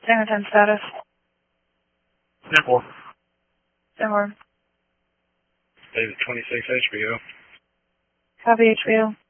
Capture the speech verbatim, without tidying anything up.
Tango ten status. ten four. ten four. David twenty-six H B O. Copy H B O.